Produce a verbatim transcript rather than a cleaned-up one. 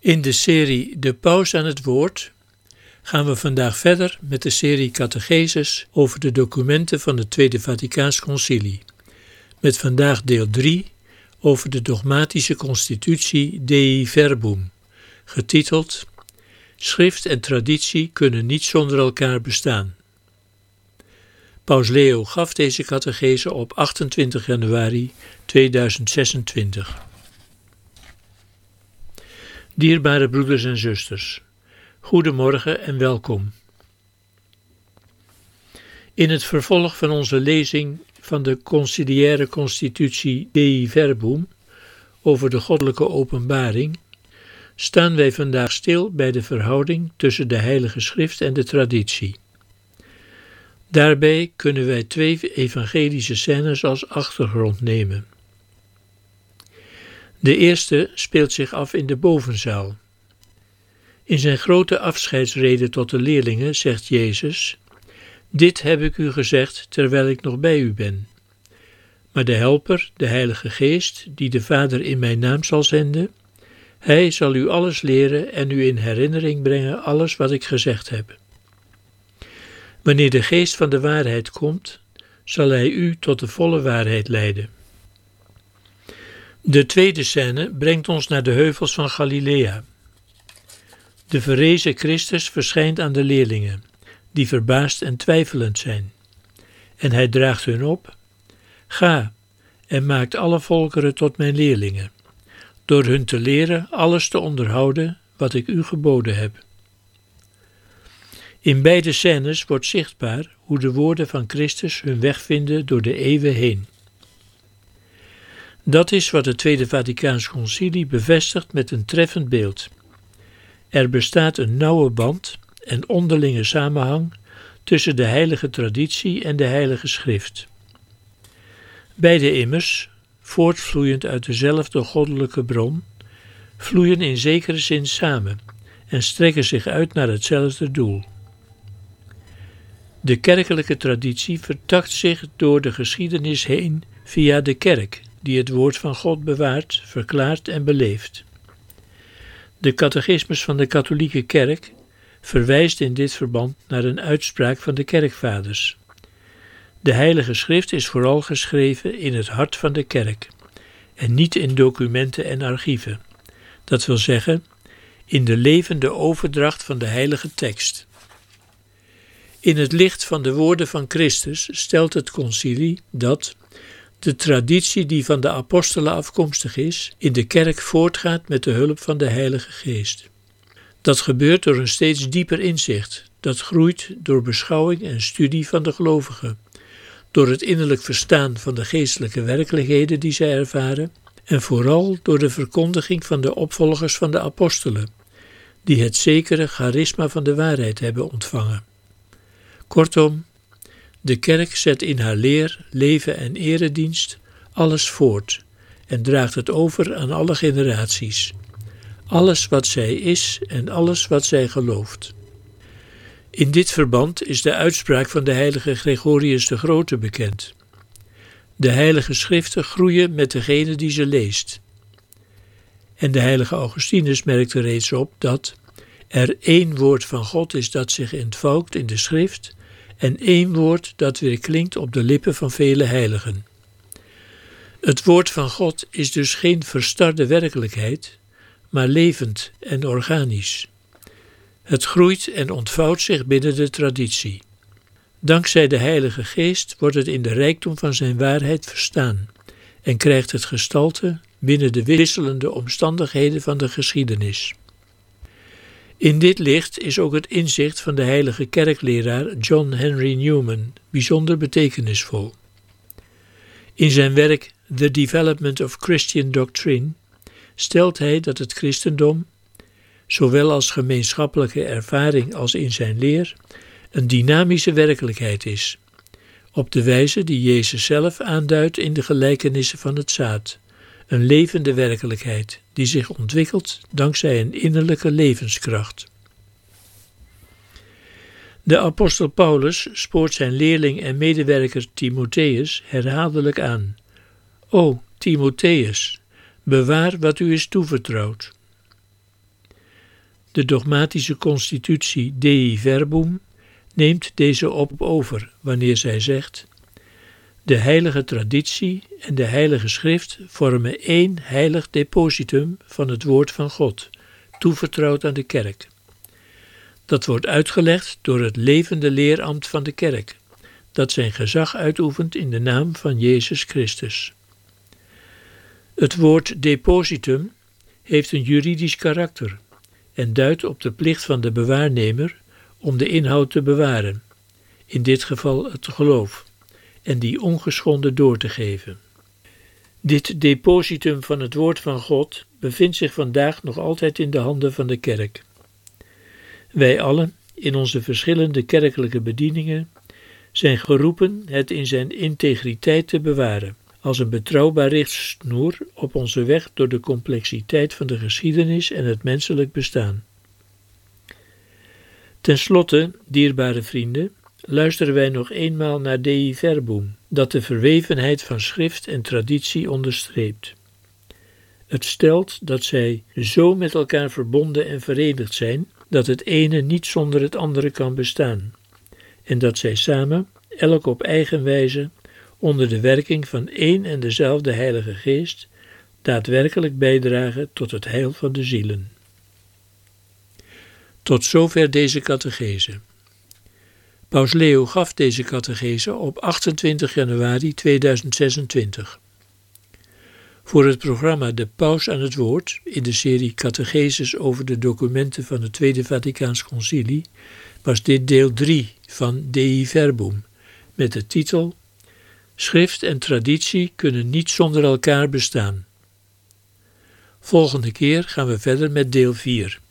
In de serie De Paus aan het Woord gaan we vandaag verder met de serie catecheses over de documenten van het Tweede Vaticaans Concilie. Met vandaag deel drie over de dogmatische constitutie Dei Verbum, getiteld Schrift en traditie kunnen niet zonder elkaar bestaan. Paus Leo gaf deze catechese op achtentwintig januari tweeduizend zesentwintig. Dierbare broeders en zusters, goedemorgen en welkom. In het vervolg van onze lezing van de conciliaire constitutie Dei Verbum over de goddelijke openbaring staan wij vandaag stil bij de verhouding tussen de Heilige Schrift en de traditie. Daarbij kunnen wij twee evangelische scènes als achtergrond nemen. De eerste speelt zich af in de bovenzaal. In zijn grote afscheidsrede tot de leerlingen zegt Jezus: Dit heb ik u gezegd terwijl ik nog bij u ben. Maar de Helper, de Heilige Geest, die de Vader in mijn naam zal zenden, hij zal u alles leren en u in herinnering brengen alles wat ik gezegd heb. Wanneer de Geest van de waarheid komt, zal hij u tot de volle waarheid leiden. De tweede scène brengt ons naar de heuvels van Galilea. De verrezen Christus verschijnt aan de leerlingen, die verbaasd en twijfelend zijn. En hij draagt hun op: Ga en maakt alle volkeren tot mijn leerlingen, door hun te leren alles te onderhouden wat ik u geboden heb. In beide scènes wordt zichtbaar hoe de woorden van Christus hun weg vinden door de eeuwen heen. Dat is wat het Tweede Vaticaans Concilie bevestigt met een treffend beeld. Er bestaat een nauwe band en onderlinge samenhang tussen de heilige traditie en de heilige schrift. Beide immers, voortvloeiend uit dezelfde goddelijke bron, vloeien in zekere zin samen en strekken zich uit naar hetzelfde doel. De kerkelijke traditie vertakt zich door de geschiedenis heen via de kerk, die het woord van God bewaart, verklaart en beleeft. De catechismus van de katholieke kerk verwijst in dit verband naar een uitspraak van de kerkvaders. De Heilige Schrift is vooral geschreven in het hart van de kerk en niet in documenten en archieven. Dat wil zeggen, in de levende overdracht van de heilige tekst. In het licht van de woorden van Christus stelt het concilie dat de traditie die van de apostelen afkomstig is, in de kerk voortgaat met de hulp van de Heilige Geest. Dat gebeurt door een steeds dieper inzicht, dat groeit door beschouwing en studie van de gelovigen, door het innerlijk verstaan van de geestelijke werkelijkheden die zij ervaren en vooral door de verkondiging van de opvolgers van de apostelen, die het zekere charisma van de waarheid hebben ontvangen. Kortom, de kerk zet in haar leer, leven en eredienst alles voort en draagt het over aan alle generaties. Alles wat zij is en alles wat zij gelooft. In dit verband is de uitspraak van de heilige Gregorius de Grote bekend. De heilige schriften groeien met degene die ze leest. En de heilige Augustinus merkte reeds op dat er één woord van God is dat zich ontvouwt in de schrift en één woord dat weer klinkt op de lippen van vele heiligen. Het woord van God is dus geen verstarde werkelijkheid, maar levend en organisch. Het groeit en ontvouwt zich binnen de traditie. Dankzij de Heilige Geest wordt het in de rijkdom van zijn waarheid verstaan en krijgt het gestalte binnen de wisselende omstandigheden van de geschiedenis. In dit licht is ook het inzicht van de heilige kerkleraar John Henry Newman bijzonder betekenisvol. In zijn werk The Development of Christian Doctrine stelt hij dat het christendom, zowel als gemeenschappelijke ervaring als in zijn leer, een dynamische werkelijkheid is, op de wijze die Jezus zelf aanduidt in de gelijkenissen van het zaad, een levende werkelijkheid die zich ontwikkelt dankzij een innerlijke levenskracht. De apostel Paulus spoort zijn leerling en medewerker Timotheus herhaaldelijk aan: O Timotheus, bewaar wat u is toevertrouwd. De dogmatische constitutie Dei Verbum neemt deze op over wanneer zij zegt: de heilige traditie en de heilige schrift vormen één heilig depositum van het woord van God, toevertrouwd aan de kerk. Dat wordt uitgelegd door het levende leerambt van de kerk, dat zijn gezag uitoefent in de naam van Jezus Christus. Het woord depositum heeft een juridisch karakter en duidt op de plicht van de bewaarnemer om de inhoud te bewaren, in dit geval het geloof, en die ongeschonden door te geven. Dit depositum van het woord van God bevindt zich vandaag nog altijd in de handen van de kerk. Wij allen, in onze verschillende kerkelijke bedieningen, zijn geroepen het in zijn integriteit te bewaren, als een betrouwbaar richtsnoer op onze weg door de complexiteit van de geschiedenis en het menselijk bestaan. Ten slotte, dierbare vrienden, luisteren wij nog eenmaal naar Dei Verbum, dat de verwevenheid van schrift en traditie onderstreept. Het stelt dat zij zo met elkaar verbonden en verenigd zijn, dat het ene niet zonder het andere kan bestaan, en dat zij samen, elk op eigen wijze, onder de werking van één en dezelfde Heilige Geest, daadwerkelijk bijdragen tot het heil van de zielen. Tot zover deze catechese. Paus Leo gaf deze catechese op achtentwintig januari tweeduizend zesentwintig. Voor het programma De Paus aan het Woord, in de serie catecheses over de documenten van het Tweede Vaticaans Concilie, was dit deel drie van Dei Verbum, met de titel Schrift en traditie kunnen niet zonder elkaar bestaan. Volgende keer gaan we verder met deel vier.